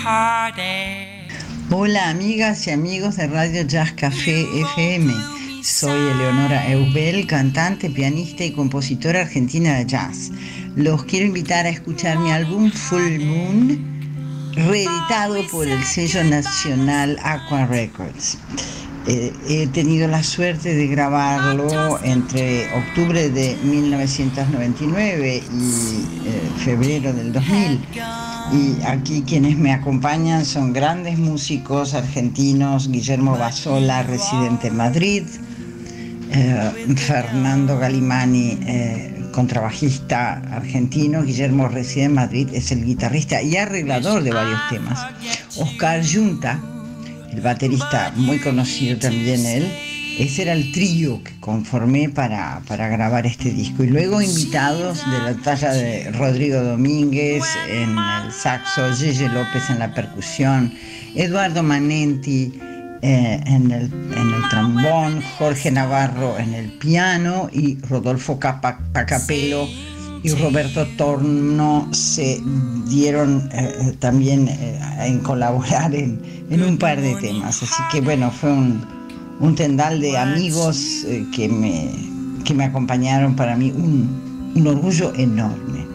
Hola amigas y amigos de Radio Jazz Café FM. Soy Eleonora Eubel, cantante, pianista y compositora argentina de jazz. Los quiero invitar a escuchar mi álbum Full Moon, reeditado por el sello nacional Aqua Records. He tenido la suerte de grabarlo entre octubre de 1999 y febrero del 2000. Y aquí quienes me acompañan son grandes músicos argentinos: Guillermo Basola, residente en Madrid, Fernando Galimani, contrabajista argentino. Guillermo reside en Madrid, es el guitarrista y arreglador de varios temas. Oscar Yunta, el baterista, muy conocido también él. Ese era el trío que conformé para grabar este disco. Y luego invitados de la talla de Rodrigo Domínguez en el saxo, Yeye López en la percusión, Eduardo Manenti en el trombón, Jorge Navarro en el piano y Rodolfo Pacapello y Roberto Torno se dieron también en colaborar en un par de temas. Así que bueno, fue un tendal de amigos que me acompañaron. Para mí un orgullo enorme.